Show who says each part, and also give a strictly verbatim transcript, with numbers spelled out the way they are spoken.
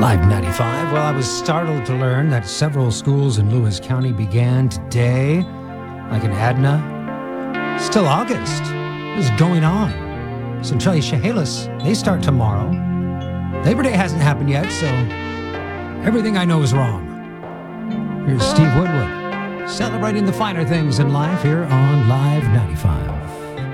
Speaker 1: Live ninety-five. Well, I was startled to learn that several schools in Lewis County began today, like in Adna. Still August. What is going on? Centralia Chehalis, they start tomorrow. Labor Day hasn't happened yet, so everything I know is wrong. Here's Steve Woodward, celebrating the finer things in life here on Live ninety-five.